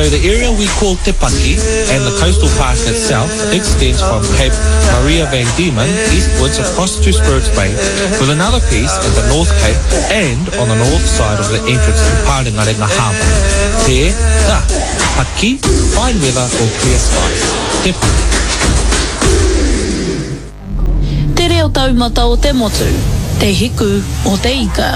So the area we call Te Paki and the coastal park itself extends from Cape Maria van Diemen eastwards across to Spurts Bay, with another piece at the North Cape and on the north side of the entrance to Paringarenga Harbour. Te Paki, fine weather or clear skies. Te Paki. Te reo taumata o te motu, te hiku o te ika.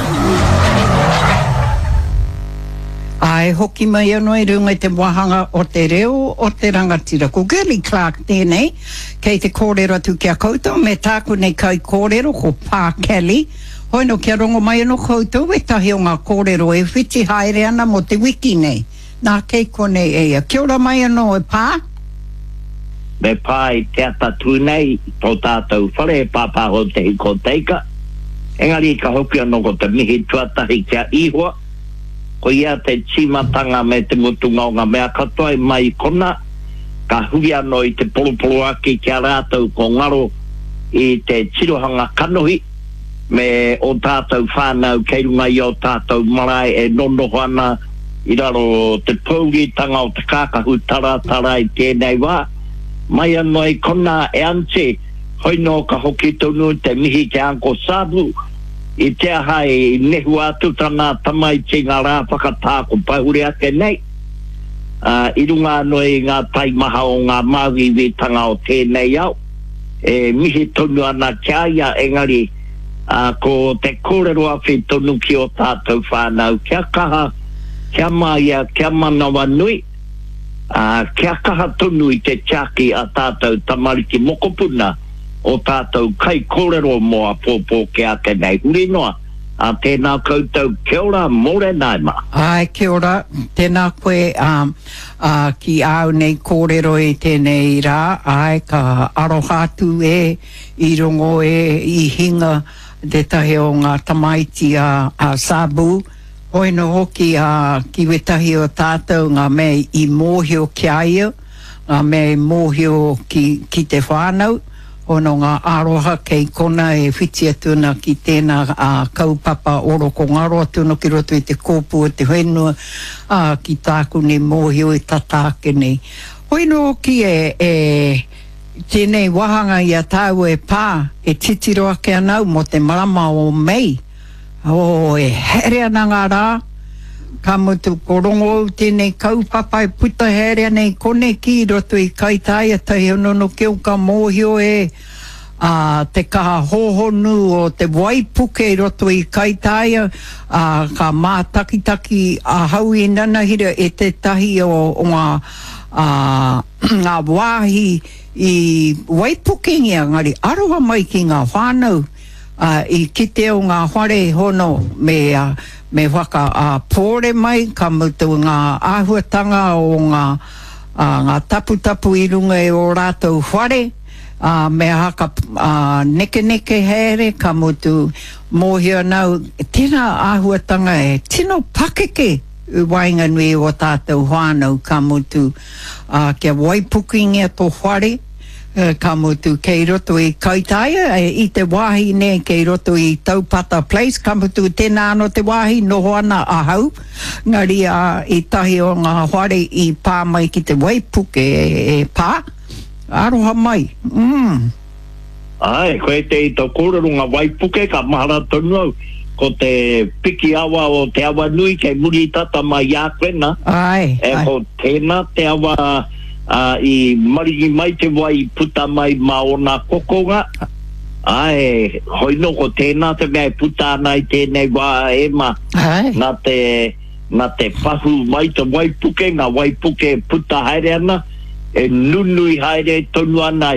Ai hoki mai anō I runga I te wahanga o te reo o te rangatira. Ko Gary Clark tēnei, kei te kōrero atu kia koutou, me tāku nei kai kōrero ko Pā Kelly. Hoi no kia rongo mai anō koutou, e tahi o ngā kōrero e whiti haere ana mo te wiki nei. Nā kei konei eia. Kia ora mai anō e Pā? Me pai te atatu nei, tō tātou whare e pāpāho te hiko teika. Engari ka hoki anō ko te mihi tuatahi kia ihua. Ko ia te timatanga me te mutungaunga mea katoa I mai kona. Ka hui anō I te polopolo aki kia rātou ko ngaro I te tirohanga kanohi. Me o tātou whānau kei runga I o tātou marae e nonoho ana I raro te pōritanga o te kākahu taratara I tēnei wā. Mai anō I kona e ante, hoi no ka hoki tonu te mihi ke anko sabu, I te ahai nehu atu tana tamai te ngā rā whakatāko pahure ake nei. I runga anō I ngā taimaha o ngā māwiwitanga o tēnei au. E mihi tonu ana kia ia engari, ko te kōrero awhi tonu ki o tātou whānau, kia kaha, kia maia, kia manawa nui. Kia kaha tonu I te tiaki a tātou tamariki mokopuna o tātou kai kōrero moa pōpō ke ake nei huri noa. Tēnā koutou kia ora more nai ma. Ai kia ora, tēnā koe ki au nei kōrero I tēnei rā, ai ka arohatu I rongo I hinga te tahi o ngā tamaiti a Sabu. Hoi no hoki ki wetahi o tātou ngā mei I mōhio ki aia, ngā mei mōhio ki te whānau, ono ngā aroha kei kona e whiti atuna ki tēnā kaupapa oro ko ngaro atuna ki roto I te kōpua te whenua ki tāku ne mōhio I tatāke nei. Hoi no hoki tēnei wahanga I a tāu e Pā, e titiroa ke anau mo te marama o mei. E here ana ngā rā, ka mutu korongo tēnei kaupapa e puta here nei kone ki roto I kaitaia tahi onono keo ka mōhio te kaha hohonu o te waipuke roto I kaitaia, ka mātakitaki a haui nanahira e te tahi o ngā wāhi I waipuke ngia ngari aroha mai ki ngā whānau. I kite o ngā whare hono me waka pōre mai, ka mutu ngā āhuatanga o ngā tapu I runga e o rātou whare, me haka neke here, ka mutu mōhio nau, tēnā āhuatanga e tino pakeke wainga nui o tātou whānau, ka mutu kia waipukingia tō whare, ka mutu kei roto I kaitaia, I te wāhi ne kei roto I Taupata Place, ka mutu tēnā no te wāhi noho ana a hau, ngari I tahi o ngā whare I pā mai ki te waipuke e pā, aroha mai. Ai, koe te I tō kōrero ngā waipuke ka mahara tonu au, ko te piki awa o te awa nui kei muri tata mai ākwena, ko tēnā te awa I marigi mai te wai puta mai maona kokonga. Ai, hoi no ko tēnā te mea puta nai tēnei wā ma. Nā te pahu mai te waipuke, ngā waipuke puta haere ana, e nunui haere tonu ana,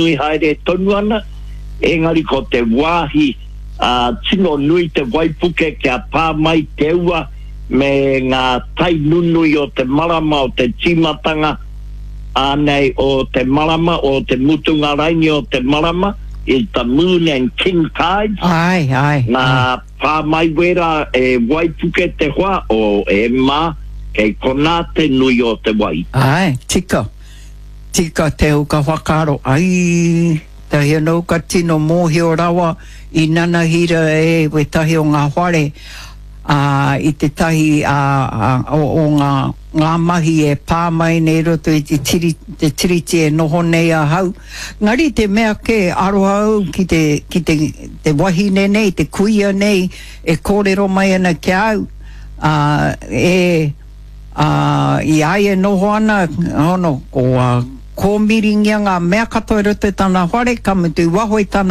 engari ko te wāhi tino nui te waipuke kia pā mai te ua me ngā tai nunui o te marama o te timatanga anei o te marama o te mutunga raini o te marama is the moon and king tide. Ai. Nā pā mai wera e waipuke te hoa o e mā kei kona te nui o te wai. Ai, tika te uka whakaro. Ai, tahi anō ka tino mōhio rawa I nana hira e we tahi o ngā whare. I te tahi o ngā mahi e pāmai nei roto i te tiriti e noho nei a hau. Ngari te mea ke aroha au ki te wahine nei, te kuia nei, e kōrero mai ana ki au. I ai e noho ana, ko miringia ngā mea katoa roto tana whare, ka mutu wahoi tana